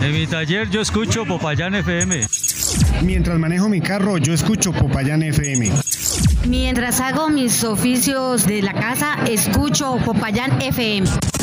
En mi taller yo escucho Popayán FM. Mientras manejo mi carro, yo escucho Popayán FM. Mientras hago mis oficios de la casa, escucho Popayán FM.